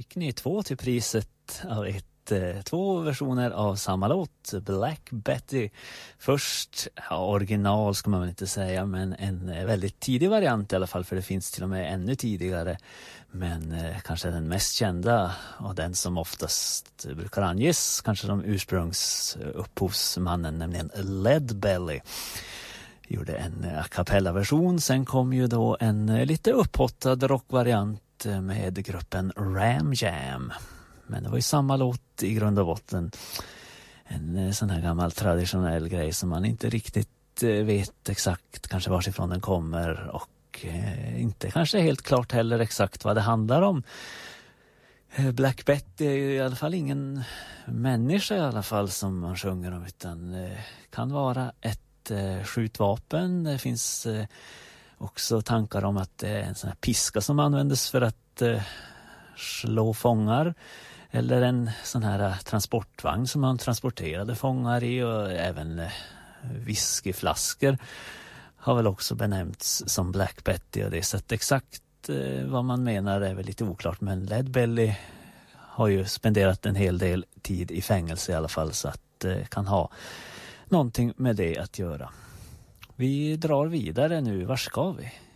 fick ni 2 till priset av 2 versioner av samma låt, Black Betty. Först, original ska man väl inte säga, men en väldigt tidig variant i alla fall, för det finns till och med ännu tidigare. Men kanske den mest kända och den som oftast brukar anges, kanske som ursprungsupphovsmannen, nämligen Leadbelly, gjorde en a cappella-version. Sen kom ju då en lite upphottad rockvariant med gruppen Ram Jam. Men det var ju samma låt i grund och botten. En sån här gammal traditionell grej som man inte riktigt vet exakt kanske varifrån den kommer, och inte kanske helt klart heller exakt vad det handlar om. Black Betty är ju i alla fall ingen människa i alla fall som man sjunger om, utan kan vara ett skjutvapen. Det finns också tankar om att det är en sån här piska som användes för att slå fångar, eller en sån här transportvagn som man transporterade fångar i, och även whiskyflaskor har väl också benämnts som Black Betty, och det är så att exakt vad man menar är väl lite oklart, men Leadbelly har ju spenderat en hel del tid i fängelse i alla fall, så att kan ha någonting med det att göra. Vi drar vidare nu. Var ska vi?